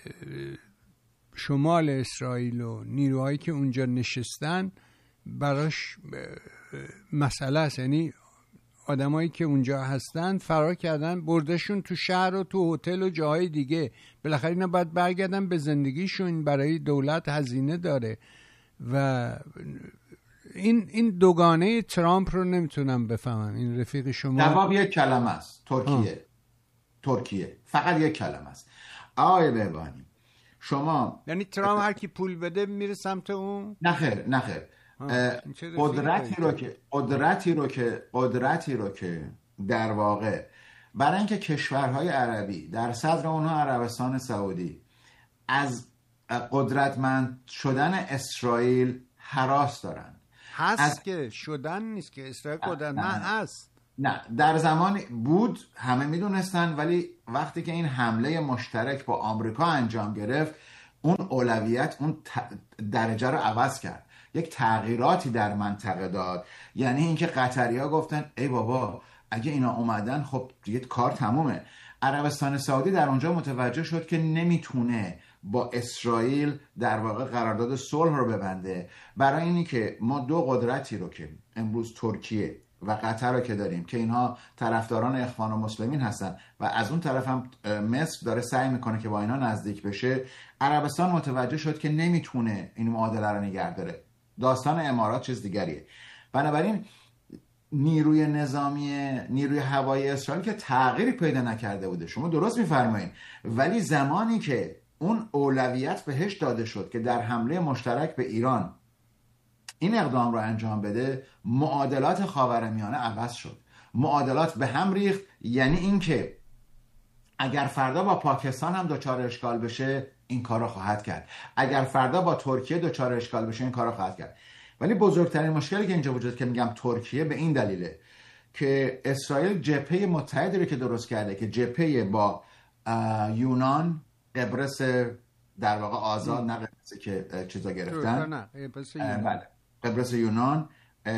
شمال اسرائیل و نیروهایی که اونجا نشستن براش مسئله است. یعنی آدمایی که اونجا هستن فرار کردن، بردشون تو شهر و تو هتل و جاهای دیگه. بالاخره اینا باید برگردن به زندگیشون، برای دولت هزینه داره. و این دوگانه ترامپ رو نمیتونم بفهمم. این رفیق شما جواب یک کلمه است: ترکیه. فقط یک کلمه است. آقای بهبانی شما، یعنی ترامپ هر کی پول بده میره سمت اون؟ نخیر. قدرتی رو که در واقع برای اینکه کشورهای عربی در صدر اونها عربستان سعودی از قدرتمند شدن اسرائیل هراس دارن. که شدن نیست که اسرائیل قدرتمند هست. نه، در زمان بود همه میدونستن، ولی وقتی که این حمله مشترک با آمریکا انجام گرفت، اون اولویت، اون درجه رو عوض کرد، یک تغییراتی در منطقه داد. یعنی اینکه قطری‌ها گفتن ای بابا اگه اینا اومدن خب دیگه کار تمومه. عربستان سعودی در اونجا متوجه شد که نمیتونه با اسرائیل در واقع قرارداد صلح رو ببنده. برای اینی که ما دو قدرتی رو که امروز ترکیه و قطر رو که داریم که اینها طرفداران اخوان المسلمین هستن و از اون طرف هم مصر داره سعی میکنه که با اینا نزدیک بشه، عربستان متوجه شد که نمیتونه این معادله رو نگه داره. داستان امارات چیز دیگریه. بنابراین نیروی نظامی، نیروی هوایی اسرائیل که تغییری پیدا نکرده بوده، شما درست میفرمایید، ولی زمانی که اون اولویت بهش داده شد که در حمله مشترک به ایران این اقدام رو انجام بده، معادلات خاورمیانه عوض شد، معادلات به هم ریخت. یعنی این که اگر فردا با پاکستان هم دچار اشکال بشه این کار رو خواهد کرد، اگر فردا با ترکیه دچار اشکال بشه این کار رو خواهد کرد. ولی بزرگترین مشکلی که اینجا وجود که میگم ترکیه به این دلیله که اسرائیل جبهه متحدی رو که درست کرده که جبهه با یونان، قبرس در واقع آزاد، نه قبرس که چیزا گرفتن، بله، قبرس یونان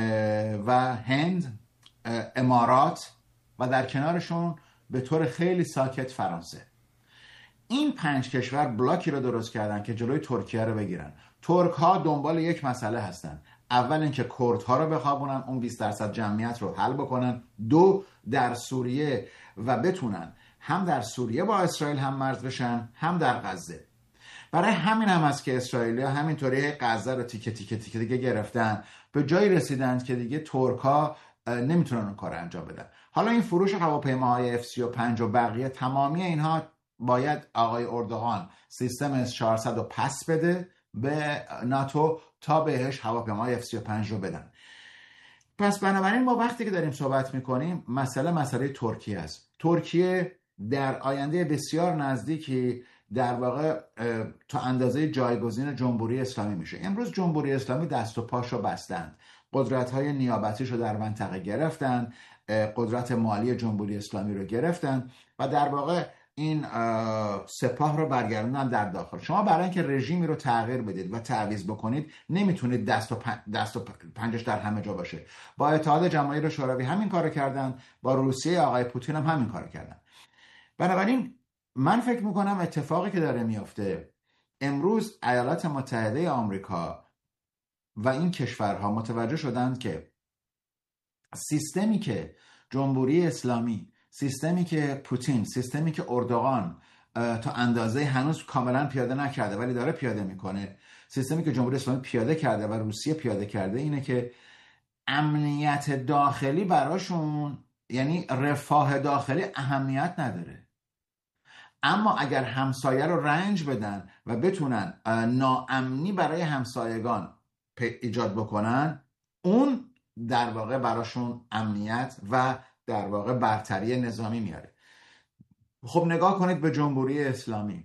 و هند، امارات و در کنارشون به طور خیلی ساکت فرانسه. این 5 کشور بلاکی رو درست کردن که جلوی ترکیه رو بگیرن. ترک ها دنبال یک مسئله هستن: اول اینکه کرد ها رو بخوابونن، اون 20% جمعیت رو حل بکنن، 2 در سوریه و بتونن هم در سوریه با اسرائیل هم مرز بشن، هم در غزه. برای همین هم هست که اسرائیلی‌ها همینطوری غزه رو تیکه تیکه تیکه دیگه گرفتن، به جایی رسیدن که دیگه ترک‌ها نمیتونن اون کار انجام بدن. حالا این فروش هواپیماهای F-35 و بقیه، تمامی اینها باید آقای اردوغان سیستم S-400 رو پس بده به ناتو تا بهش هواپیماهای F-35 رو بدن. پس بنابراین ما وقتی که داریم صحبت میکنیم مسئله ترکیه است. ترکیه در آینده بسیار نزدیکی در واقع تا اندازه جایگزین جمهوری اسلامی میشه. امروز جمهوری اسلامی دست و پاش رو بستند، قدرت‌های نیابتیش رو در منطقه گرفتن، قدرت مالی جمهوری اسلامی رو گرفتن و در واقع این سپاه رو برگردوندن در داخل. شما برای اینکه رژیمی رو تغییر بدید و تعویض بکنید نمیتونید دست و پنجش در همه جا باشه. با اتحاد جماهیر شوروی همین کارو کردن، با روسیه آقای پوتین هم همین کارو کردن. بنابراین من فکر میکنم اتفاقی که داره میفته امروز، ایالات متحده آمریکا و این کشورها متوجه شدند که سیستمی که جمهوری اسلامی، سیستمی که پوتین، سیستمی که اردوغان تا اندازه هنوز کاملا پیاده نکرده ولی داره پیاده میکنه، سیستمی که جمهوری اسلامی پیاده کرده و روسیه پیاده کرده، اینه که امنیت داخلی براشون، یعنی رفاه داخلی، اهمیت نداره. اما اگر همسایه رو رنج بدن و بتونن ناامنی برای همسایگان ایجاد بکنن، اون در واقع براشون امنیت و در واقع برتری نظامی میاره. خب نگاه کنید به جمهوری اسلامی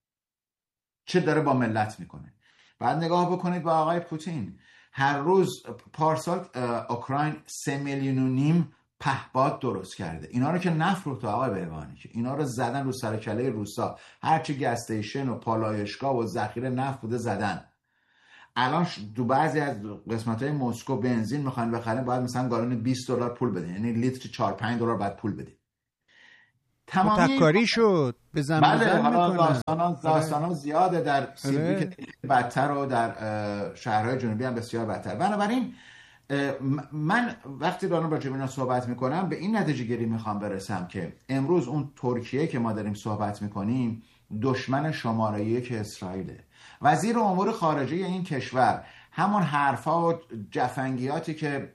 چه داره با ملت میکنه. بعد نگاه بکنید به آقای پوتین. هر روز پارسال اوکراین 3.5 میلیون پهپاد درست کرده. اینا رو که نفروخته آقای بهبانی، که اینا رو زدن رو سر کله روسا، هرچی گس استیشن و پالایشگاه و ذخیره نفت بوده زدن. الان دو بعضی از قسمت‌های مسکو بنزین میخوان بخرن، باید مثلا گالون $20 پول بدین، یعنی لیتر $4-5 باید پول بدین. تمامی تکاری شد بزن بله، حالا میکنن. داستان زیاده در سیدنی که بدتر و در شهرهای جنوبی هم بسیار بدتر. بنابراین من وقتی دارم راجع به اینا صحبت میکنم به این نتیجه گیری میخوام برسم که امروز اون ترکیه که ما داریم صحبت میکنیم دشمن شماره یک اسرائیله. وزیر امور خارجه این کشور همون حرفا و جفنگیاتی که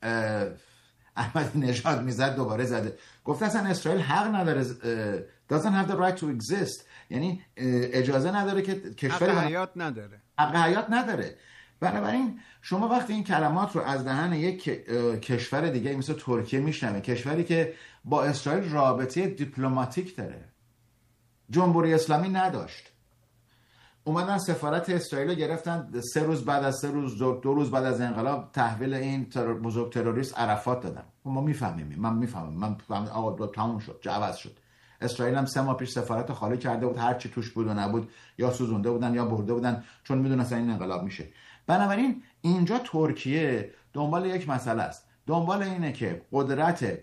احمد نژاد میزد دوباره زده. گفته اصلا اسرائیل حق نداره، doesn't have the right to exist، یعنی اجازه نداره که کشور حق حیات نداره، حق حیات نداره. بنابراین شما وقتی این کلمات رو از دهن یک کشور دیگه مثل ترکیه میشنوه، کشوری که با اسرائیل رابطه دیپلماتیک داره، جمهوری اسلامی نداشت، اومدن سفارت اسرائیل رو گرفتن 3 روز بعد از 2 روز بعد از انقلاب تحویل این بزرگ تروریست عرفات دادن. ما میفهمیم، من میفهمم آقا تموم شد، عوض شد. اسرائیل هم 3 ماه پیش سفارت خالی کرده بود، هر چی توش بود و نبود یا سوزونده بودن یا برده بودن، چون میدونستن این انقلاب میشه. بنابراین اینجا ترکیه دنبال یک مسئله است، دنبال اینه که قدرت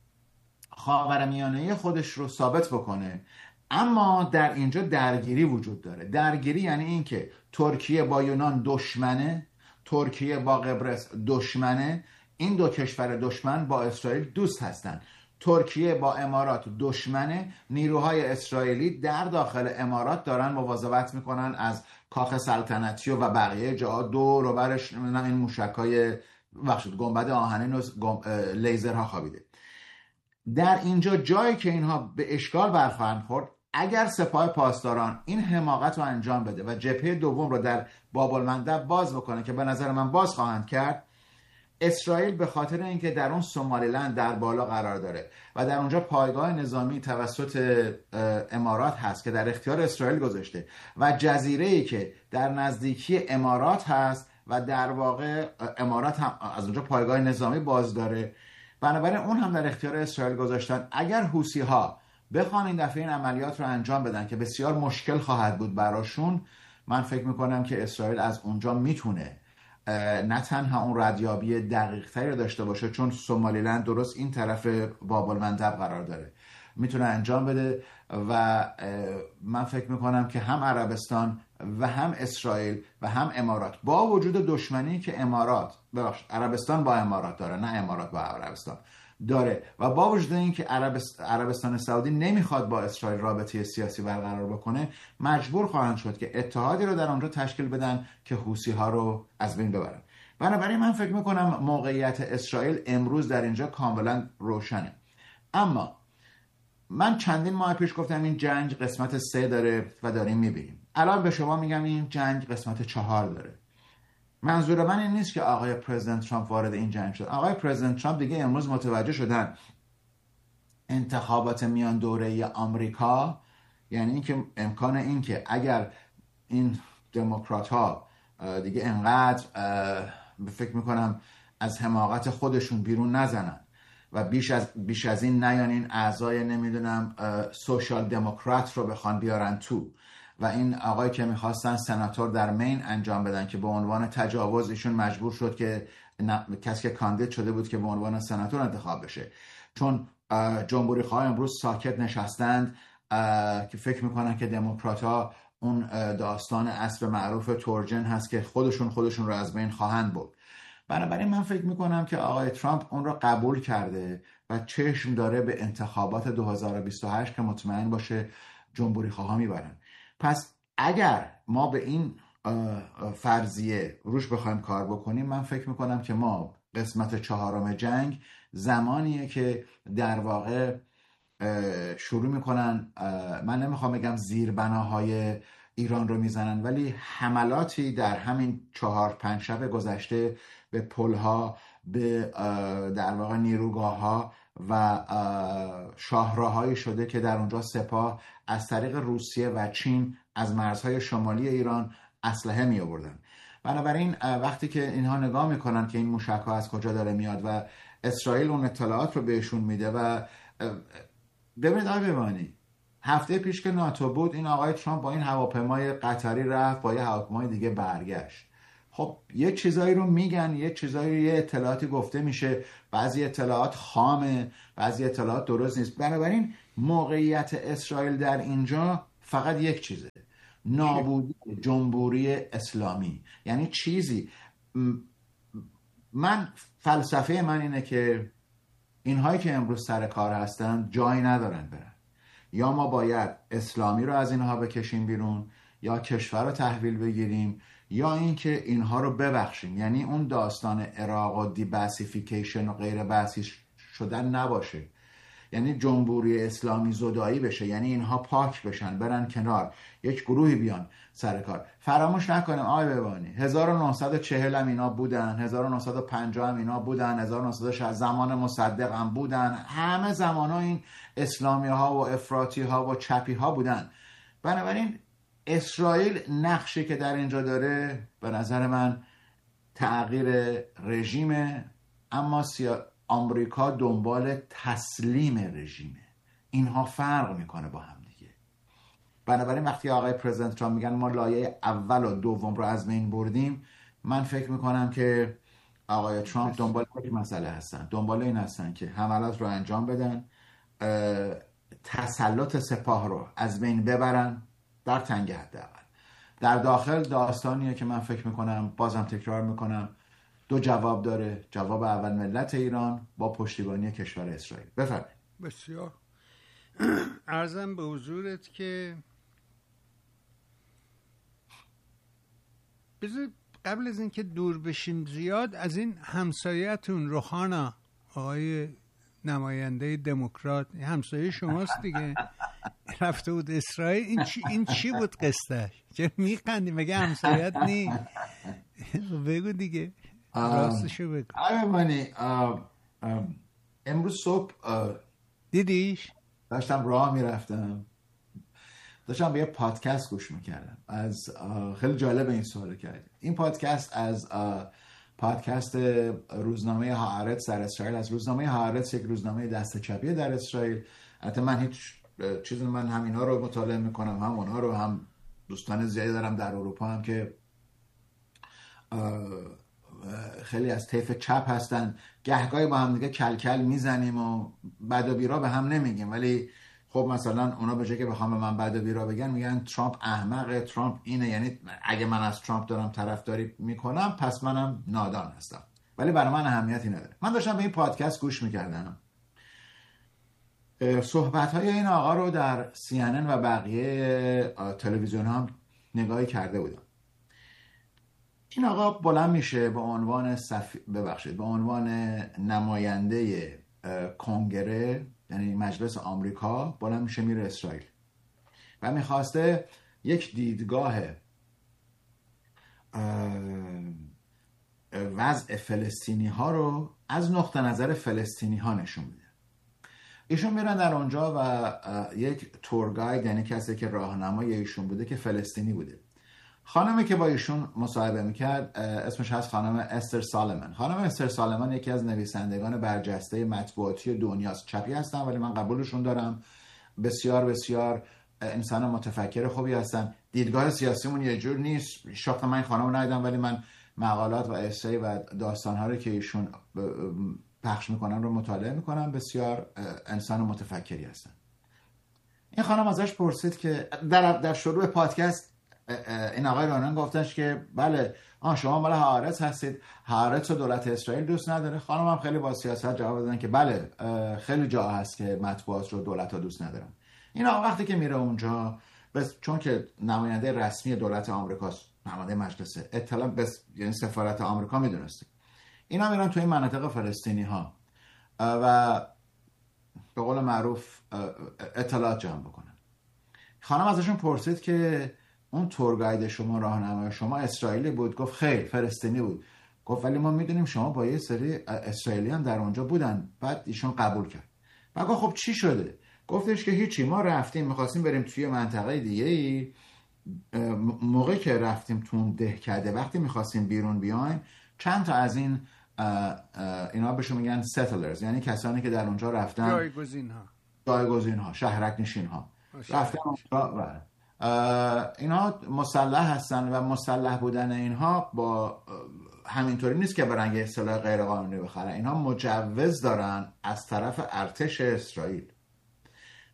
خاورمیانه خودش رو ثابت بکنه. اما در اینجا درگیری وجود داره. درگیری یعنی این که ترکیه با یونان دشمنه، ترکیه با قبرس دشمنه، این دو کشور دشمن با اسرائیل دوست هستن. ترکیه با امارات دشمنه، نیروهای اسرائیلی در داخل امارات دارن مواظبت میکنن از کاخ سلطنتی و بقیه جاها دور و برش این موشکای گنبد آهنین و لیزرها خوابیده. در اینجا جایی که اینها به اشکال برخواهند خورد، اگر سپاه پاسداران این حماقت رو انجام بده و جبهه دوم رو در باب المندب باز بکنه که به نظر من باز خواهند کرد، اسرائیل به خاطر اینکه در اون سومالیلند در بالا قرار داره و در اونجا پایگاه نظامی توسط امارات هست که در اختیار اسرائیل گذاشته و جزیره‌ای که در نزدیکی امارات هست و در واقع امارات هم از اونجا پایگاه نظامی باز داره، بنابراین اون هم در اختیار اسرائیل گذاشتن. اگر حوثی‌ها بخوان این دفعه این عملیات رو انجام بدن که بسیار مشکل خواهد بود براشون، من فکر میکنم که اسرائیل از اونجا میتونه نه تنها اون ردیابی دقیق تری رو داشته باشه، چون سومالیلند درست این طرف باب المندب قرار داره، میتونه انجام بده. و من فکر میکنم که هم عربستان و هم اسرائیل و هم امارات با وجود دشمنی که عربستان با امارات داره، نه امارات با عربستان داره، و با وجود این که عربستان سعودی نمیخواد با اسرائیل رابطه سیاسی برقرار بکنه، مجبور خواهند شد که اتحادی رو در اونجا تشکیل بدن که حوثی‌ها رو از بین ببرن. بنابراین من فکر میکنم موقعیت اسرائیل امروز در اینجا کاملا روشنه. اما من چندین ماه پیش گفتم این جنگ قسمت 3 داره و داریم میبینیم. الان به شما میگم این جنگ قسمت 4 داره. منظور من این نیست که آقای پرزیدنت ترامپ وارد این جنگ شد. آقای پرزیدنت ترامپ دیگه امروز متوجه شدن انتخابات میان دوره آمریکا، یعنی اینکه امکان این که اگر این دموکرات ها دیگه انقدر فکر میکنم از حماقت خودشون بیرون نزنن و بیش از این نیان این اعضای نمیدونم سوشال دموکرات رو بخوان بیارن تو، و این آقای که میخواستن سناتور در مین انجام بدن که به عنوان تجاوز ایشون مجبور شد که کسی که کاندید شده بود که به عنوان سناتور انتخاب بشه، چون جمهوری خواه امروز ساکت نشستند که فکر میکنن که دموکرات ها اون داستان اسب معروف تورجن هست که خودشون رو از بین خواهند برد. بنابراین من فکر میکنم که آقای ترامپ اون رو قبول کرده و چشم داره به انتخابات 2028 که مطمئن باشه جمهوری خواها میبرن. پس اگر ما به این فرضیه روش بخوایم کار بکنیم، من فکر میکنم که ما قسمت 4 جنگ زمانیه که در واقع شروع میکنن، من نمیخوام بگم زیربناهای ایران رو میزنن، ولی حملاتی در همین 4-5 شب گذشته به پلها، به در واقع نیروگاه‌ها و شاهراهایی شده که در اونجا سپاه از طریق روسیه و چین از مرزهای شمالی ایران اسلحه می آوردن. بنابراین وقتی که اینها نگاه میکنن که این موشک‌ها از کجا داره میاد و اسرائیل اون اطلاعات رو بهشون میده، و ببینید آقای بمانی، هفته پیش که ناتو بود این آقای ترامپ با این هواپیمای قطری رفت، با یه هواپیمای دیگه برگشت. خب یه چیزایی رو میگن، یه اطلاعاتی گفته میشه، بعضی اطلاعات خامه، بعضی اطلاعات درست نیست. بنابراین موقعیت اسرائیل در اینجا فقط یک چیزه، نابودی جمهوری اسلامی. یعنی چیزی من فلسفه من اینه که اینهایی که امروز سر کار هستن جایی ندارن برن. یا ما باید اسلامی رو از اینها بکشیم بیرون، یا کشور رو تحویل بگیریم، یا اینکه اینها رو ببخشیم. یعنی اون داستان عراق و دیباسیفیکیشن و غیر بحثی شدن نباشه. یعنی جمهوری اسلامی زدایی بشه، یعنی اینها پاک بشن، برن کنار، یک گروهی بیان سر کار. فراموش نکنیم آقای ببانی 1940 هم اینا بودن، 1950 هم اینا بودن، 1960 زمان مصدق هم بودن، همه زمان ها این اسلامی ها و افراطی ها و چپی ها بودن. بنابراین اسرائیل نقشی که در اینجا داره به نظر من تغییر رژیمه، اما آمریکا دنبال تسلیم رژیمه. اینها فرق میکنه با هم دیگه. بنابراین وقتی آقای پرزیدنت ترامپ میگن ما لایه اول و دوم رو از بین بردیم، من فکر میکنم که آقای ترامپ دنبال یک مسئله هستن، دنبال این هستن که حملات رو انجام بدن، تسلط سپاه رو از بین ببرن در تنگ حداقل. در داخل داستانیه که من فکر میکنم، بازم تکرار میکنم، دو جواب داره. جواب اول ملت ایران با پشتیبانی کشور اسرائیل. بفرمایید. بسیار عرضم به حضورت که بذار قبل از اینکه دور بشیم زیاد از این همسایه‌تون روحانا، آقای نماینده دموکرات، همسایه شماست دیگه، رفته بود اسرائیل. این چی بود قصهش؟ چرا میخندی؟ مگه همسایه‌ت نی؟ بگو دیگه، راستشو بگو. آره امروز صبح دیدیش؟ داشتم راه میرفتم، داشتم به یه پادکست گوش میکردم از خیلی جالب این سوال کردیم. این پادکست از پادکست روزنامه هآرتس در اسرائیل، از روزنامه هآرتس، یک روزنامه دست چپی در اسرائیل. البته من هیچ چیزی، من هم اینا رو مطالعه میکنم، هم اونها رو، هم دوستان زیادی دارم در اروپا هم که خیلی از طیف چپ هستن. گهگاهی با هم دیگه کلکل میزنیم و بد و بیرا به هم نمیگیم، ولی خب مثلا اونا به جای که بخوام به من بد و بیرا بگن، میگن ترامپ احمقه، ترامپ اینه. یعنی اگه من از ترامپ دارم طرفداری میکنم پس منم نادان هستم، ولی برای من اهمیتی نداره. من داشتم به این پادکست گوش میکردم، صحبت‌های این آقا رو در CNN و بقیه تلویزیون هم نگاهی کرده بودم. این آقا بلند میشه به عنوان به عنوان نماینده کنگره، یعنی مجلس آمریکا، بلند میشه میره اسرائیل و میخواسته یک دیدگاه وضع فلسطینی ها رو از نقطه نظر فلسطینی ها نشون میده. ایشون میرن در اونجا و یک تور گاید، یعنی کسی که راهنمای ایشون بوده که فلسطینی بوده، خانمی که با ایشون مصاحبه میکرد اسمش هست خانم استر سالمن. خانم استر سالمن یکی از نویسندگان برجسته مطبوعاتی دنیاست. چپی هستن ولی من قبولشون دارم، بسیار بسیار انسان متفکر خوبی هستن. دیدگاه سیاسیمون یه جور نیست، شاخت من خانم رو ندیدم ولی من مقالات و اسی و داستان‌ها رو که ایشون پخش میکنن رو مطالعه میکنم. بسیار انسان متفکری هستن. این خانم ازش پرسید که در شروع پادکست این آقای رانان گفتش که بله شما مال هآرتس هستید، هآرتس رو دولت اسرائیل دوست نداره. خانم هم خیلی با سیاست جواب دادن که بله خیلی جا هست که مطبوعات رو دولت ها دوست ندارن. این آقا وقتی که میره اونجا، چون که نماینده رسمی دولت آمریکاست، نماینده مجلس اطلاع یعنی سفارت آمریکا میدونسته، اینا میرن توی مناطق فلسطینی ها و به قول معروف اطلاعات جمع بکنن. خانم ازشون پرسید که اون تور گاید شما، راهنمای شما اسرائیلی بود؟ گفت خیر، فلسطینی بود. گفت ولی ما میدونیم شما با یه سری اسرائیلی هم در اونجا بودن. بعد ایشون قبول کرد. بعد گفت خب چی شده؟ گفتش که هیچی، ما رفتیم میخواستیم بریم توی منطقه دیگه ای، موقعی که رفتیم تو اون دهکده، وقتی میخواستیم بیرون بیایم، چند تا از اینا بهشون میگن settlers، یعنی کسانی که در اونجا رفتن، جایگزین ها، شهرک نشین ها، رفتن اونجا اینا مسلح هستن و مسلح بودن اینها با همینطوری نیست که برن یه سلاح غیر قانونی بخرن. اینها مجوز دارن از طرف ارتش اسرائیل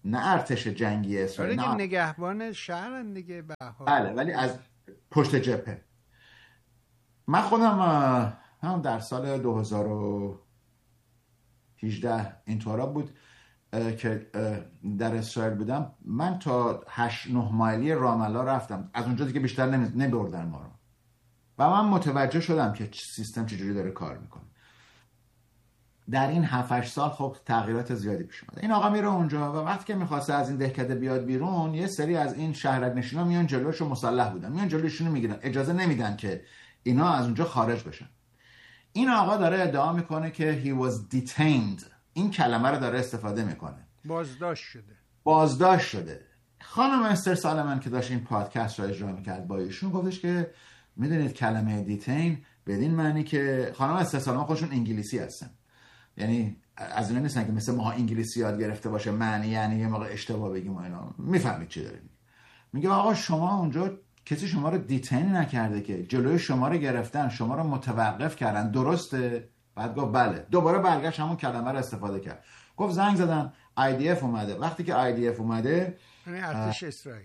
نه ارتش جنگی اسرائیل، نه نگهبان شهرن دیگه. بله، ولی از پشت جبهه. من خودم هم در سال 2018 اینطورا بود که در اسرائیل بودم، من تا 8-9 مایلی رامالله رفتم، از اونجا دیگه بیشتر نمیبردن ما رو و من متوجه شدم که سیستم چجوری داره کار میکنه. در این 7-8 سال خب تغییرات زیادی پیش اومده. این آقا میره اونجا و وقتی که میخواسته از این دهکده بیاد بیرون، یه سری از این شهرک نشینا میان جلوشو، مسلح بودن، میان جلوشونو میگیرن، اجازه نمیدن که اینا از اونجا خارج بشن. این آقا داره ادعا میکنه که he was detained، این کلمه رو داره استفاده میکنه، بازداشت شده. خانم استر سالمن که داشت این پادکست رو اجرا میکرد با ایشون، گفتش که میدونید کلمه دیتین بدین معنی که خانم استر سالمن خودشون انگلیسی هستن، یعنی از اینا نیستن که مثل ما انگلیسی یاد گرفته باشه معنی یعنی یه موقع اشتباه بگیم و اینا، میفهمید چی داره میگه. آقا شما اونجا کسی شما رو دیتین نکرده که، جلوی شما رو گرفتن، شما رو متوقف کردن، درسته؟ بعد گفت بله. دوباره برگشت همون کلمه رو استفاده کرد، گفت زنگ زدن IDF اومده. وقتی که IDF اومده، ارتش اسرائیل،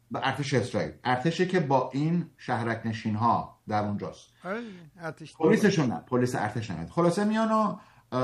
ارتشی که با این شهرک نشین ها در اونجاست، پلیسشون نه، پلیس ارتش نمیاد. خلاصه میان و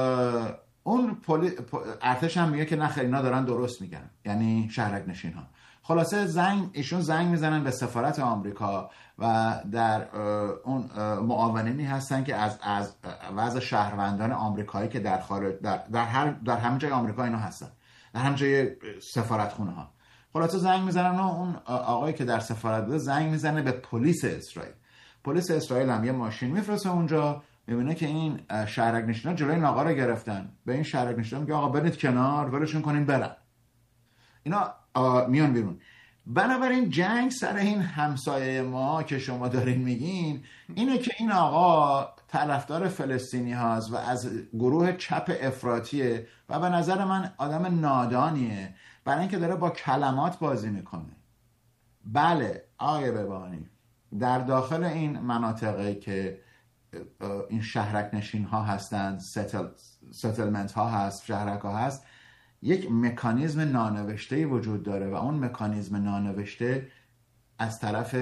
اون ارتش هم میگه که نه خیر اینا دارن درست میگن، یعنی شهرک نشین ها. خلاصه ایشون زنگ میزنن به سفارت آمریکا و در اون معاونینی هستن که از وضع شهروندان آمریکایی که در خارج در همه جای آمریکا اینا هستن، در همه جای سفارتخونه ها. خلاصه زنگ میزنن و اون آقایی که در سفارت بوده زنگ میزنه به پلیس اسرائیل. پلیس اسرائیل هم یه ماشین میفرسته اونجا، میبینه که این شهرک نشینا جلوی این آقا رو گرفتن. به این شهرک نشینا میگه آقا برید کنار، ولشون کنین برن. اینا میان بیرون. بنابراین جنگ سر این همسایه ما که شما دارین میگین اینه که این آقا طرفدار فلسطینی هاست و از گروه چپ افراطیه و به نظر من آدم نادانیه، برای اینکه داره با کلمات بازی میکنه. بله آقای ببانی، در داخل این مناطقی که این شهرک نشین ها هستند، ستلمنت ها هست، شهرک ها هست، یک مکانیزم نانوشته وجود داره و اون مکانیزم نانوشته از طرف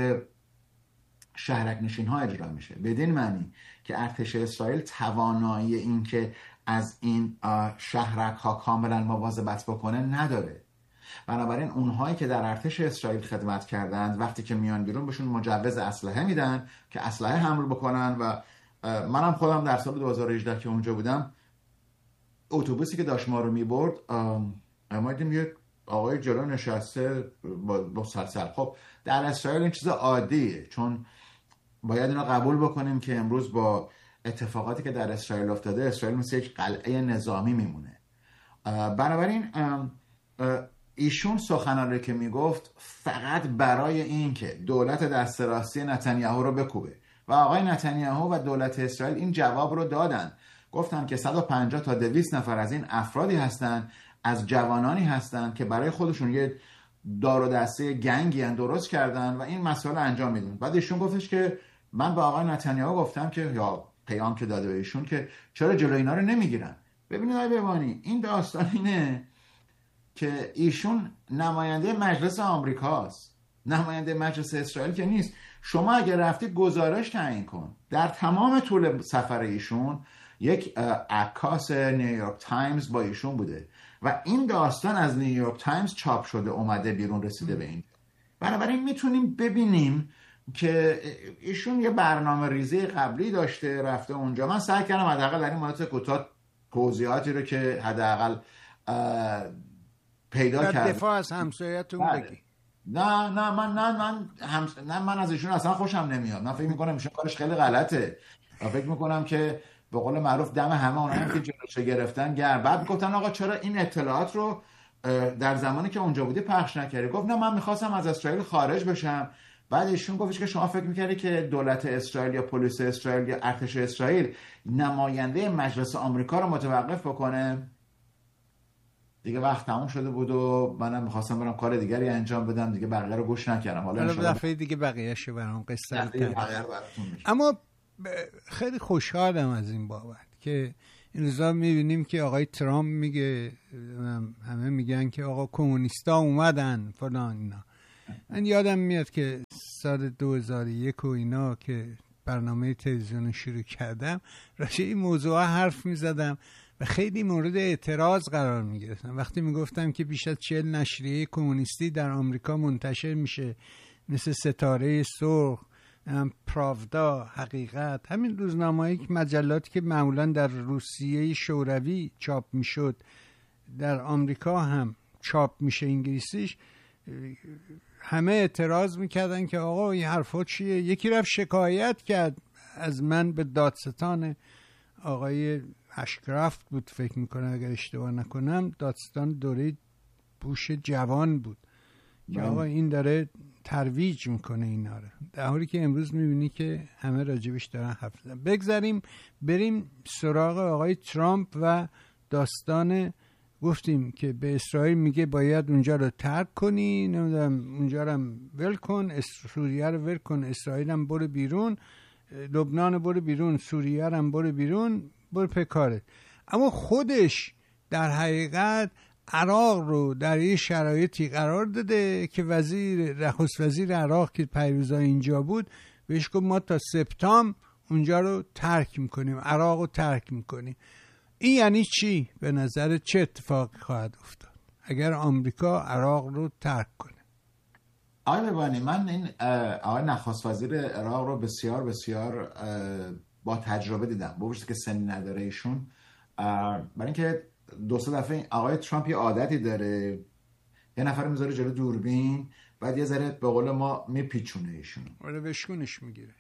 شهرک نشین ها اجرا میشه، بدین معنی که ارتش اسرائیل توانایی این که از این شهرک ها کاملا مواظبت بکنه نداره. بنابراین اونهایی که در ارتش اسرائیل خدمت کردند وقتی که میان بیرون بهشون مجوز اسلحه میدن که اسلحه حمل بکنن. و منم خودم در سال 2018 که اونجا بودم، اتوبوسی که داشت ما رو میبرد، ما دیدیم یه آقای جلو نشسته با سلسل. خب در اسرائیل این چیز عادیه، چون باید اینو قبول بکنیم که امروز با اتفاقاتی که در اسرائیل افتاده، اسرائیل مثل یک قلعه نظامی میمونه. بنابراین ایشون سخنرانی که میگفت فقط برای این که دولت دست راستی نتانیاهو رو بکوبه و آقای نتانیاهو و دولت اسرائیل این جواب رو دادن، گفتن که 150 تا 200 نفر از این افرادی هستن، از جوانانی هستن که برای خودشون یه دار و دسته گنگی درست کردن و این مسئله انجام میدن. بعد ایشون گفتش که من به آقای نتانیاهو گفتم که یا پیام که داده به ایشون که چرا جلوی اینا رو نمیگیرن. ببینید آقای ببانی، این داستان اینه که ایشون نماینده مجلس آمریکاست، نماینده مجلس اسرائیل که نیست. شما اگر رفتی گزارش تعیین کن. در تمام طول سفر ایشون یک عکاس نیویورک تایمز با ایشون بوده و این داستان از نیویورک تایمز چاپ شده، اومده بیرون، رسیده به این. بنابراین میتونیم ببینیم که ایشون یه برنامه ریزی قبلی داشته، رفته اونجا. من سعی کردم حداقل در این مدت کوتاه توضیحاتی رو که حداقل پیدا کردم. دفاع از همسایه‌تون بگی. نه من از ایشون اصلا خوشم نمیاد. من فکر میکنم ایشون کارش خیلی غلطه و فکر میکنم که به قول معروف دم همه اونایی که جلوشو گرفتن گرم. بعد گفتن آقا چرا این اطلاعات رو در زمانی که اونجا بودی پخش نکردی؟ گفت نه من میخواستم از اسرائیل خارج بشم. بعد ایشون گفتش که شما فکر میکردی که دولت اسرائیل یا پلیس اسرائیل یا ارتش اسرائیل نماینده مجلس آمریکا رو متوقف بکنه؟ دیگه وقت تموم شده بود و منم میخواستم برم کار دیگری انجام بدم، دیگه بقیه رو گوش نکردم. حالا دفعه دیگه بقیه‌شو برام قصه کنم. اما خیلی خوشحالم از این بابت که این روزا میبینیم که آقای ترامپ میگه، همه میگن که آقا کمونیستا اومدن فلان اینا. من یادم میاد که سال 2001 و اینا که برنامه تلویزیون شروع کردم راجع این موضوع حرف میزدم و خیلی مورد اعتراض قرار میگرفتم. وقتی میگفتم که بیش از 40 نشریه کمونیستی در آمریکا منتشر میشه، مثل ستاره سرخ، پراودا، حقیقت، همین روزنامه‌ای، مجلاتی که معمولا در روسیه شوروی چاپ میشد در آمریکا هم چاپ میشه انگلیسیش، همه اعتراض میکردن که آقا این حرفا چیه. یکی رفت شکایت کرد از من به دادستان، آقای اشکرافت بود فکر میکنم اگر اشتباه نکنم، دادستان دوره بوش جوان بود که آقا این داره ترویج میکنه اینا رو، در حالی که امروز میبینی که همه راجبش دارن حرف میزنن. بگذاریم بریم سراغ آقای ترامپ و داستان. گفتیم که به اسرائیل میگه باید اونجا رو ترک کنی، نمیدونم اونجا رو ول کن، سوریه رو ول کن، اسرائیل هم برو بیرون، لبنان برو بیرون، سوریه هم برو بیرون، برو پکارت. اما خودش در حقیقت عراق رو در یه شرایطی قرار داده که نخست وزیر عراق که پیروزا اینجا بود بهش گفت ما تا سپتامبر اونجا رو ترک میکنیم، عراق رو ترک میکنیم. این یعنی چی؟ به نظر چه اتفاقی خواهد افتاد اگر آمریکا عراق رو ترک کنه؟ آقای لبانی، من این آقای نخست وزیر عراق رو بسیار بسیار با تجربه دیدم، با وجودی که سنی نداره ایشون، برای اینکه دو سه دفعه آقای ترامپ یه عادتی داره، یه نفر میذاره جلو دوربین، بعد یه ذره به قول ما میپیچونه ایشون، ولی بشکونش میگیره.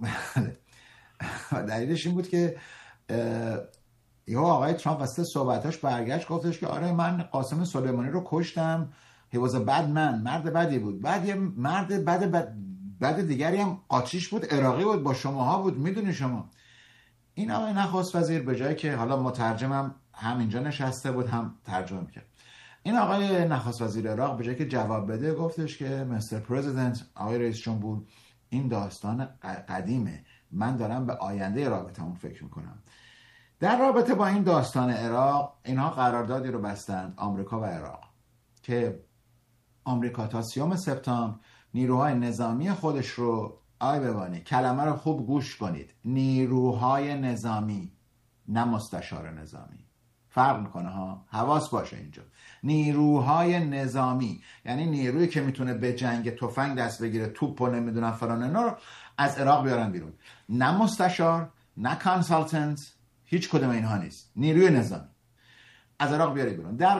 دلیلش این بود که یه آقای ترامپ واسه صحبتاش برگشت گفتش که آره من قاسم سلیمانی رو کشتم، he was a bad man، مرد بدی بود. بعد یه مرد بد دیگری هم قاچیش بود، عراقی بود، با شماها بود، میدونی شما. این آقای نخست وزیر به جایی که حالا مترجمم هم اینجا نشسته بود هم ترجمه میکرد، این آقای نخست وزیر عراق به جایی که جواب بده گفتش که مستر پرزیدنت، آقای رئیس جمهور، این داستان قدیمه، من دارم به آینده رابطمون فکر میکنم. در رابطه با این داستان عراق، اینها قراردادی رو بستند، آمریکا و عراق، که آمریکا تا 30 سپتامبر نیروهای نظامی خودش رو، آی ببانی کلمه رو خوب گوش کنید، نیروهای نظامی، نه مستشار نظامی، فرق میکنه ها، حواس باشه اینجا. نیروهای نظامی یعنی نیرویی که میتونه به جنگ تفنگ دست بگیره، توپ و نمیدونم فلان، اینا رو از عراق بیارن بیرون، نه مستشار، نه کانسالتنت، هیچ کدوم اینها نیست، نیروی نظامی از عراق بیاری بیرون. در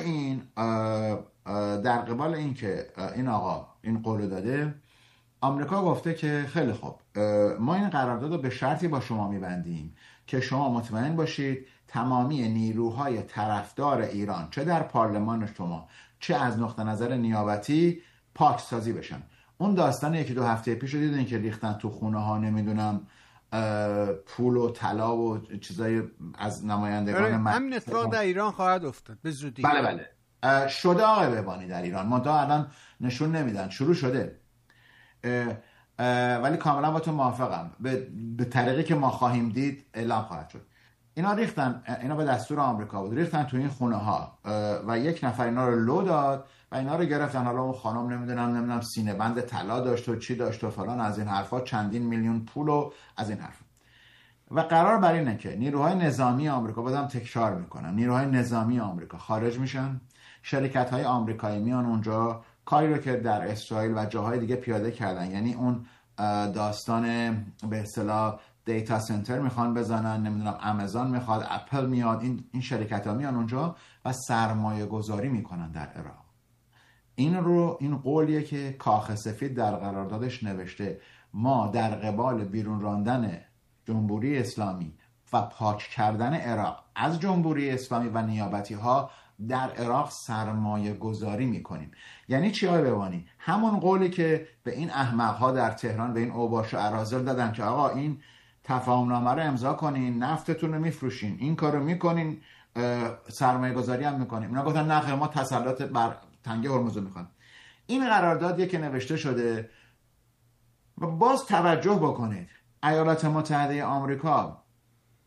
قبال این که این آقا این قول داده، آمریکا گفته که خیلی خوب، ما این قرارداد رو به شرطی با شما میبندیم که شما مطمئن باشید تمامی نیروهای طرفدار ایران، چه در پارلمان شما چه از نقطه نظر نیابتی، پاکسازی بشن. اون داستان 1-2 هفته پیش رو دیدین که ریختن تو خونه ها، نمیدونم پول و طلا و چیزای از نمایندگان همین اتفاق در ایران خواهد افتاد به زودی. بله شده آقای بهبانی در ایران، منتها الان نشون نمیدن، شروع شده، ولی کاملا با تو موافقم، به طریقی که ما خواهیم دید اعلام خواهد شد. اینا به دستور آمریکا بود، ریختن تو این خونه ها و یک نفر اینا رو لو داد و اینا رو گرفتن. حالا اون خانم نمیدونم سینه بند طلا داشت و چی داشت و فلان، از این حرفا، چندین میلیون پول و از این حرفا. و قرار بر اینه که نیروهای نظامی آمریکا، بازم تکرار میکنم، نیروهای نظامی آمریکا خارج میشن، شرکت‌های آمریکایی میان اونجا، کاری رو که در اسرائیل و جاهای دیگه پیاده کردن، یعنی اون داستان به اصطلاح دیتا سنتر میخوان بزنن، نمیدونم آمازون میخواد، اپل میاد، این شرکت‌ها میان اونجا و سرمایه گذاری میکنن در عراق. این قولیه که کاخ سفید در قراردادش نوشته، ما در قبال بیرون راندن جمهوری اسلامی و پاک کردن عراق از جمهوری اسلامی و نیابتی ها در عراق سرمایه گذاری میکنیم. یعنی چی آقای بهبانی؟ همون قولی که به این احمق ها در تهران، به این اوباش و اراذل دادن که آقا این تفاهم نامه رو امضا کنین، نفتتون رو میفروشین، این کار رو میکنین، سرمایه گذاری هم میکنین. اینا گفتن نه ما تسلط بر تنگه هرمز رو میخوایم. این قراردادیه که نوشته شده. و باز توجه بکنید، ایالات متحده آمریکا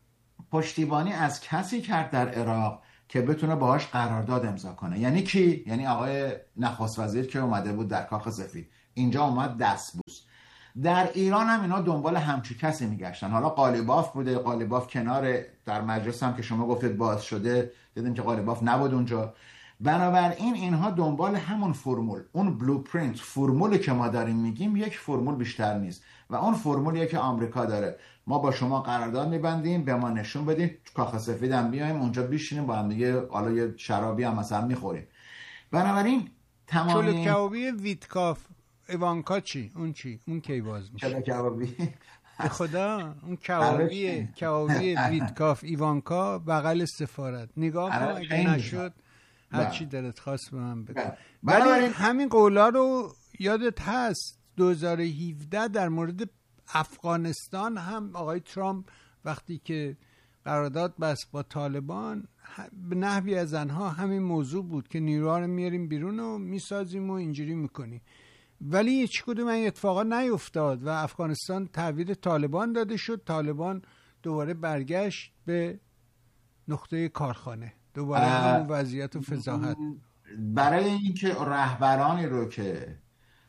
پشتیبانی از کسی کرد در عراق که بتونه باهاش قرارداد امضا کنه. یعنی کی؟ یعنی آقای نخست وزیر که اومده بود در کاخ سفید، اینجا اومد دستبوس. در ایران هم اینا دنبال همچی کسی میگشتن. حالا قالیباف بوده، قالیباف کنار در مجلس هم که شما گفتید باز شده، دیدیم که قالیباف نبود اونجا. بنابراین اینها دنبال همون فرمول، اون بلوپرینت، فرمولی که ما داریم میگیم یک فرمول بیشتر نیست و اون فرمولیه که آمریکا داره. ما با شما قرارداد میبندیم، به ما نشون بدین، کاخ سفید هم بیایم اونجا بشینیم با هم دیگه، حالا یه شرابی هم مثلا میخوریم. بنابراین تمام چلو کبابی ویتکاف ایوانکا چی؟ اون کی باز میشه؟ چلو کبابی به خدا اون کبابی ویتکاف ایوانکا بغل سفارت نگاه کن، اگه نشد هر چی دلت خواست به من بگو. ولی همین قولا رو یادت هست 2017 در مورد افغانستان هم آقای ترامپ وقتی که قرارداد بست با طالبان، به نحوی از آنها همین موضوع بود که نیروها رو میاریم بیرون و میسازیم و اینجوری میکنیم، ولی هیچ کدوم این اتفاقا نیفتاد و افغانستان تحویل طالبان داده شد. طالبان دوباره برگشت به نقطه کارخانه، دوباره همون وضعیت و فضاحت. برای اینکه رهبرانی رو که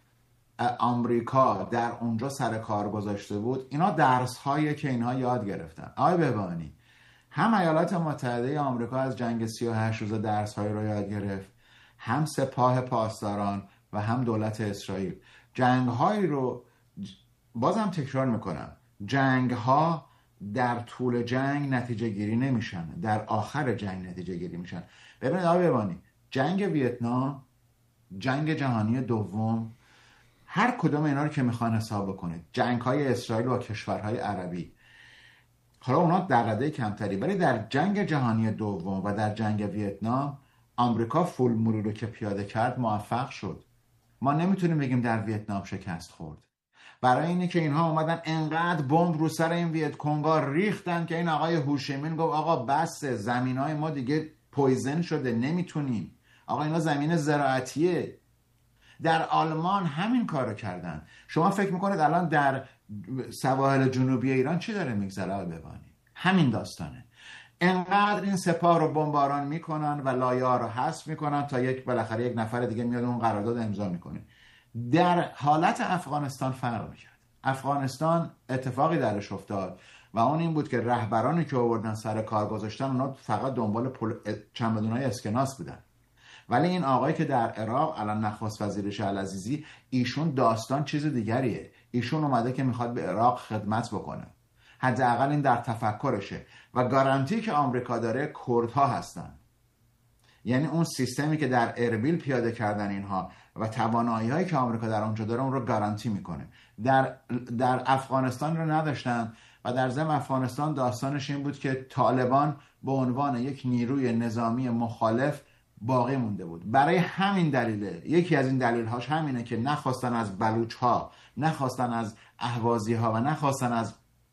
آمریکا در اونجا سر کار گذاشته بود، اینا درس هایی که اینها یاد گرفتن. آقای بهبانی، هم ایالات متحده آمریکا از جنگ 38 روز درس هایی رو یاد گرفت، هم سپاه پاسداران و هم دولت اسرائیل. جنگ هایی رو بازم تکرار میکنم، جنگ ها در طول جنگ نتیجه گیری نمیشن، در آخر جنگ نتیجه گیری میشن. ببینید آقای بهبانی، جنگ ویتنام، جنگ جهانی دوم، هر کدوم اینا رو که میخوان حساب بکنید، جنگ های اسرائیل و کشورهای عربی، حالا اونا در رده کمتری، ولی در جنگ جهانی دوم و در جنگ ویتنام آمریکا فول مرور رو که پیاده کرد موفق شد. ما نمیتونیم بگیم در ویتنام شکست خورد. برای اینه که اینها اومدن انقدر بمب رو سر این ویت کنگا ریختن که این آقای هوشیمین گفت آقا بس، زمینای ما دیگه پویزن شده، نمیتونیم. آقا اینا زمین زراعتیه. در آلمان همین کارو کردن. شما فکر میکنید الان در سواحل جنوبی ایران چی داره میگذره؟ ببینید همین داستانه. انقدر این سپاه رو بمباران میکنن و لایه ها رو حذف میکنن تا بالاخره یک نفر دیگه میاد اون قرارداد امضا میکنه. در حالت افغانستان فرق میکرد. افغانستان اتفاقی درش افتاد و اون این بود که رهبرانی که آوردن سر کار گذاشتن اونا فقط دنبال چمدونای اسکناس بودن. ولی این آقایی که در عراق الان نخست وزیرش العزیزی، ایشون داستان چیز دیگریه. ایشون اومده که میخواد به عراق خدمت بکنه. حداقل این در تفکرشه و گارانتی که آمریکا داره کردها هستن. یعنی اون سیستمی که در اربیل پیاده کردن اینها و توانایی هایی که آمریکا در اونجا داره اون رو گارانتی میکنه. در افغانستان رو نداشتن و در ضمن افغانستان داستانش این بود که طالبان به عنوان یک نیروی نظامی مخالف باقی مونده بود. برای همین دلیله، یکی از این دلیل‌هاش همینه که نخواستن از بلوچ‌ها، نخواستن از اهوازی‌ها و نخواستن از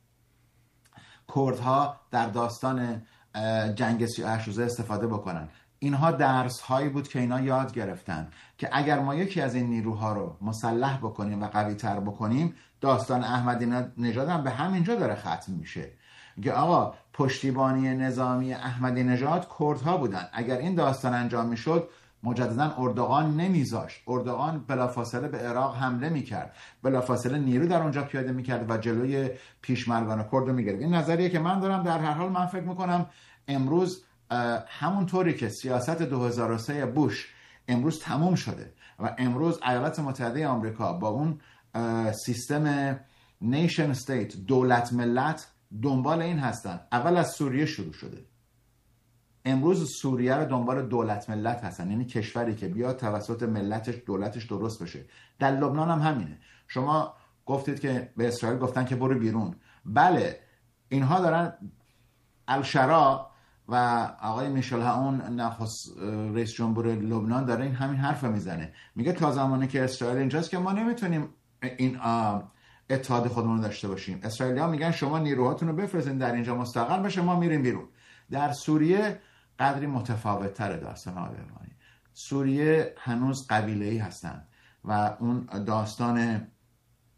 کردها در داستان جنگ 38 روزه استفاده بکنن. اینها درس هایی بود که اینا یاد گرفتن که اگر ما یکی از این نیروها رو مسلح بکنیم و قوی تر بکنیم، داستان احمدی نژاد هم به همینجا داره ختم میشه. که آقا پشتیبانی نظامی احمدی نژاد کردها بودن. اگر این داستان انجام میشد مجددا اردوغان نمیذاشت. اردوغان بلافاصله به عراق حمله میکرد، بلافاصله نیرو در اونجا پیاده میکرد و جلوی پیشمرگان کرد رو میگرفت. این نظریه که من دارم. در هر حال من فکر میکنم امروز همونطوری که سیاست 2003 بوش امروز تموم شده و امروز ایالات متحده آمریکا با اون سیستم نیشن استیت، دولت ملت، دنبال این هستن. اول از سوریه شروع شده، امروز سوریه رو دنبال دولت ملت هستن، یعنی کشوری که بیاد توسط ملتش دولتش درست بشه. در لبنان هم همینه. شما گفتید که به اسرائیل گفتن که برو بیرون. بله، اینها دارن. الشرا و آقای میشل هاون نخست رئیس جمهور لبنان داره این همین حرف میزنه، میگه تا زمانی که اسرائیل اینجاست که ما نمیتونیم این اتحاد خودمون رو داشته باشیم. اسرائیلی‌ها میگن شما نیروهاتون رو بفرستین در اینجا مستقل بشه، ما میریم بیرون. در سوریه قدری متفاوت تره داستان آلمانی. سوریه هنوز قبیله‌ای هستن و اون داستان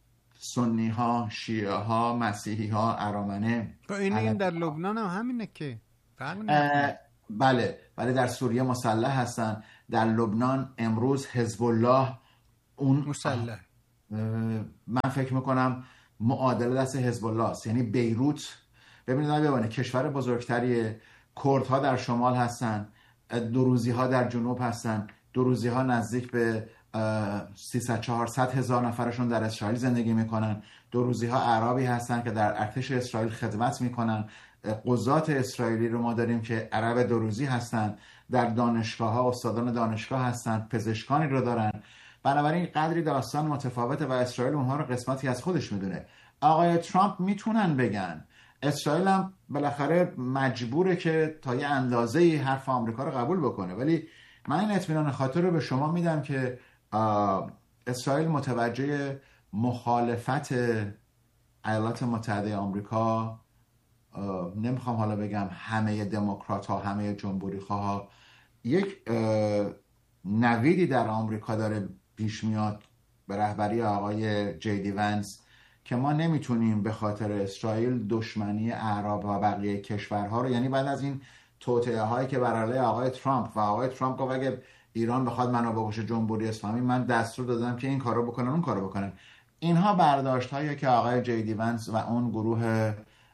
سنی ها، شیعه ها، مسیحی ها، ارامنه. این در لبنان هم همینه که فرق نمیکنه. بله، ولی در سوریه مسلح هستن. در لبنان امروز حزب الله اون مسلح، من فکر میکنم معادل دست حزب الله است. یعنی بیروت، ببینید کشور بزرگتریه، کردها در شمال هستن، دروزی ها در جنوب هستن. دروزی ها نزدیک به 300-400 هزار نفرشون در اسرائیل زندگی میکنن. دروزی ها اعرابی هستن که در ارتش اسرائیل خدمت میکنن. قضات اسرائیلی رو ما داریم که عرب دروزی هستن. در دانشگاه ها استادان دانشگاه هستن، پزشکانی رو دارن. بنابراین قدری داستان متفاوته و اسرائیل اونها رو قسمتی از خودش میدونه. آقای ترامپ میتونن بگن، اسرائیل هم بالاخره مجبوره که تا یه اندازه‌ای حرف آمریکا رو قبول بکنه، ولی من این اطمینان خاطر رو به شما میدم که اسرائیل متوجه مخالفت ایالات متحده آمریکا، نمیخوام حالا بگم همه دموکرات ها، همه جمهوری خواه، یک نویدی در آمریکا داره پیش میاد به رهبری آقای جی دی ونس که ما نمیتونیم به خاطر اسرائیل دشمنی اعراب و بقیه کشورها رو، یعنی بعد از این توطئه هایی که بر علیه آقای ترامپ و آقای ترامپ گفت اگه ایران بخواد منو بکشه جمهوری اسلامی، من دستور دادم که این کارو بکنن اون کارو بکنن. اینها برداشت هایی که آقای جی دی ونس و اون گروه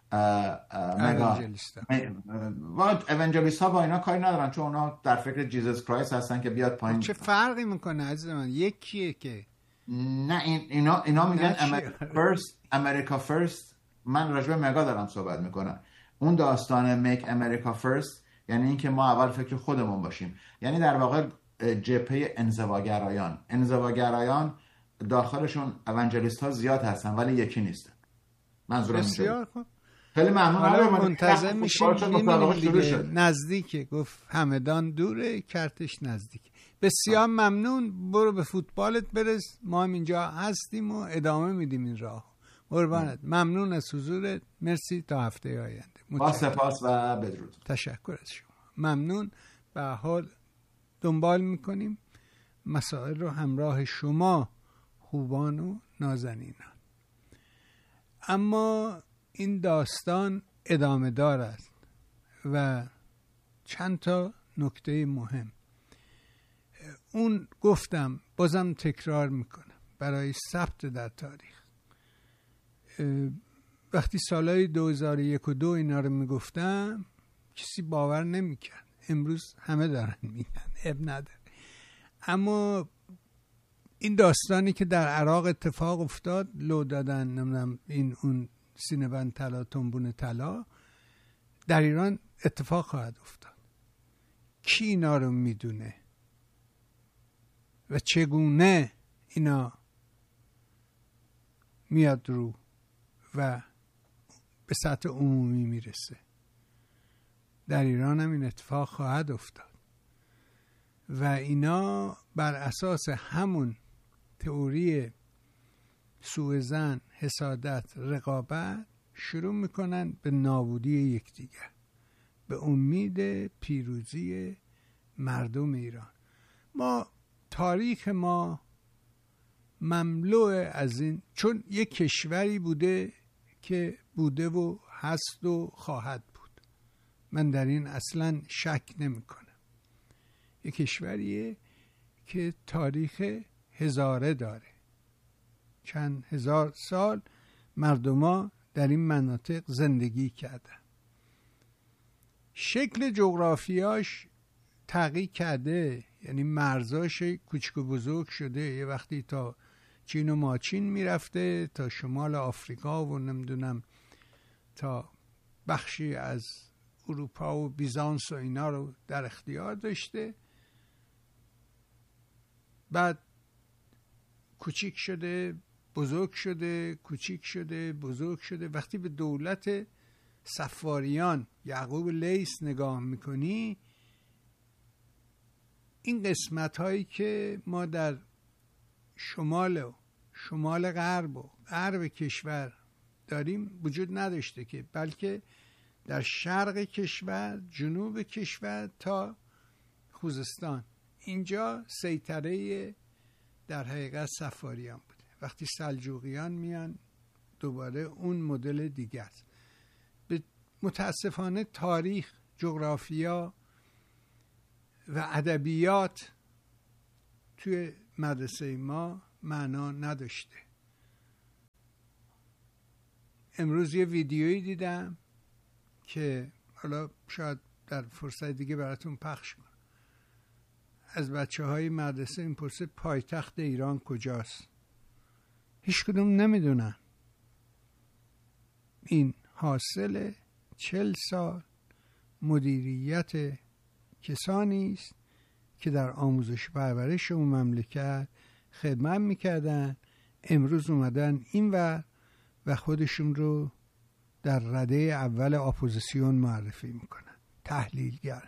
اونجلیست ها با اینا کاری ندارن، چون اونا در فکر جیزس کرایست هستن که بیاد پایین. چه فرقی میکنه عزیز من؟ یکیه که نه اینا میگن امریکا فرست. من راجع به مگا دارم صحبت میکنم. اون داستان میک امریکا فرست یعنی اینکه ما اول فکر خودمون باشیم. یعنی در واقع جبهه انزواگرایان داخلشون اونجلیست ها زیاد هستن ولی یکی نیستن. منظورم بسیار خوب، خیلی ممنون. حالا منتظر میشیم دیگه. نزدیکه، گفت همدان دوره، کرتش نزدیک. بسیار ممنون. برو به فوتبالت برس، ما هم اینجا هستیم و ادامه میدیم این راه. قربانت، ممنون از حضورت. مرسی، تا هفته آینده. با سپاس و بدرود. تشکر از شما. ممنون. به حال دنبال میکنیم مسائل رو همراه شما خوبان و نازنینان. اما این داستان ادامه دار است و چند تا نکته مهم. اون گفتم، بازم تکرار میکنم برای ثبت در تاریخ، وقتی سالهای 2001 و 2 اینا رو میگفتم کسی باور نمیکرد. امروز همه دارن میگن، اب نداره. اما این داستانی که در عراق اتفاق افتاد، لو دادن نمیدونم این اون سینه‌بند طلا، تنبون طلا، در ایران اتفاق خواهد افتاد. کی اینا رو میدونه و چگونه اینا میاد رو و به سطح عمومی میرسه؟ در ایران هم این اتفاق خواهد افتاد و اینا بر اساس همون تئوری سوءظن، حسادت، رقابت شروع میکنن به نابودی یکدیگر، به امید پیروزی مردم ایران. ما تاریخ ما مملو از این، چون یک کشوری بوده که بوده و هست و خواهد بود، من در این اصلا شک نمی کنم. یک کشوریه که تاریخ هزاره داره، چند هزار سال مردما در این مناطق زندگی کردن. شکل جغرافیاش تغییر کرده، یعنی مرزاش کوچک و بزرگ شده. یه وقتی تا چین و ماچین میرفته، تا شمال آفریقا و نمیدونم تا بخشی از اروپا و بیزانس و اینا رو در اختیار داشته. بعد کوچیک شده، بزرگ شده، کوچیک شده، بزرگ شده. وقتی به دولت صفاریان یعقوب لیث نگاه میکنی، این قسمت هایی که ما در شمال غرب و غرب کشور داریم وجود نداشته که، بلکه در شرق کشور، جنوب کشور تا خوزستان، اینجا سیطره در حقیقت صفاریان بوده. وقتی سلجوقیان میان دوباره اون مدل دیگه است. متاسفانه تاریخ، جغرافیا و ادبیات توی مدرسه ما معنا نداشته. امروز یه ویدیویی دیدم که حالا شاید در فرصت دیگه براتون پخش کنم. از بچه‌های مدرسه این پرسه پایتخت ایران کجاست؟ هیچ کدوم نمیدونن. این حاصل 40 سال مدیریت کسانی است که در آموزش پرورش اون مملکت خدمت میکردن، امروز اومدن اینور و خودشون رو در رده اول اپوزیسیون معرفی میکنن. تحلیلگر.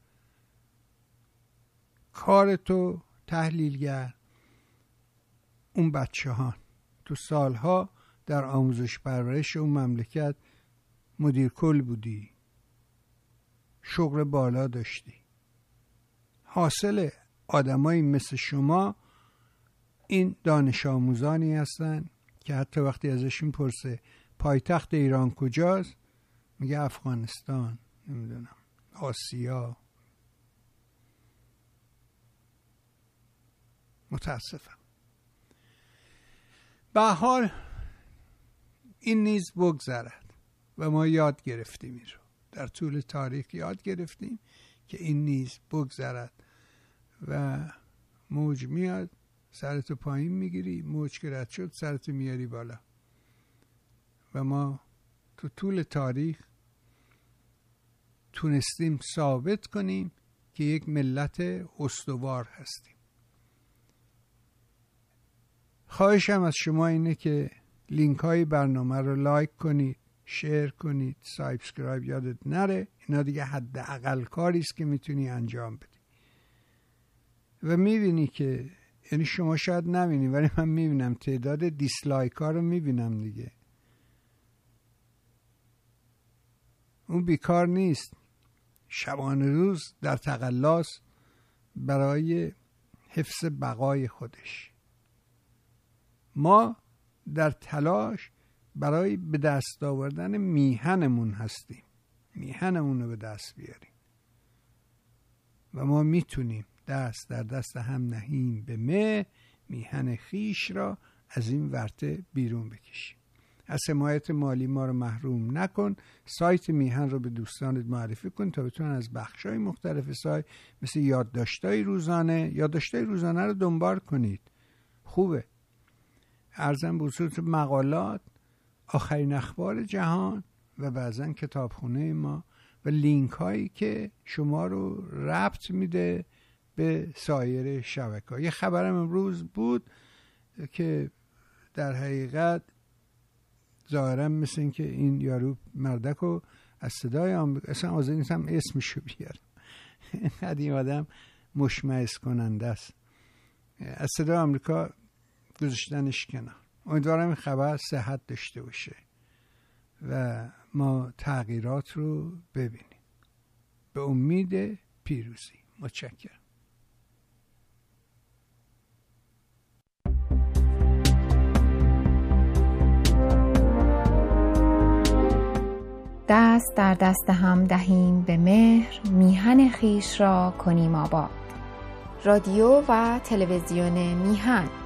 کار تو تحلیلگر اون بچه ها تو سالها در آموزش پرورش اون مملکت مدیر کل بودی، شغل بالا داشتی. حاصل آدمایی مثل شما این دانش آموزانی هستن که حتی وقتی ازشون پرسه پایتخت ایران کجاست میگه افغانستان، نمیدونم آسیا. متاسفم. به حال این نیز بگذرد و ما یاد گرفتیم این رو در طول تاریخ، یاد گرفتیم که این نیز بگذرد و موج میاد سرتو پایین میگیری، موج که رد شد سرتو میاری بالا. و ما تو طول تاریخ تونستیم ثابت کنیم که یک ملت استوار هستیم. خواهشم از شما اینه که لینک های برنامه رو لایک کنید، شیر کنید، سابسکرایب یادت نره. اینا دیگه حداقل کاری است که میتونی انجام بدی. و میبینی که یعنی شما شاید نبینی ولی من میبینم تعداد دیسلایک ها رو میبینم دیگه. اون بیکار نیست، شبانه روز در تقلاص برای حفظ بقای خودش. ما در تلاش برای به دست آوردن میهنمون هستیم، میهنمون رو به دست بیاریم و ما میتونیم دست در دست هم نهیم به میهن خیش را از این ورطه بیرون بکشیم. از حمایت مالی ما رو محروم نکن. سایت میهن رو به دوستانت معرفی کن تا بتونن از بخش‌های مختلف سایت مثل یادداشت‌های روزانه رو دنبال کنید. خوبه. ارزم به خصوص مقالات، آخرین اخبار جهان و بعضن کتابخونه ما و لینک هایی که شما رو ربط میده به سایر شبکه‌ها. یه خبرم امروز بود که در حقیقت ظاهرا مثل این که این یارو مردکو از صدای آمریکا، اصلا آزادی نیستم اسمشو بیارم، اینقدر این آدم مشمئز کننده است، از صدای آمریکا گذاشتنش کنار. امیدوارم این خبر صحت داشته باشه و ما تغییرات رو ببینیم. به امید پیروزی. متشکرم. دست در دست هم دهیم به مهر، میهن خیش را کنیم آباد. رادیو و تلویزیون میهن.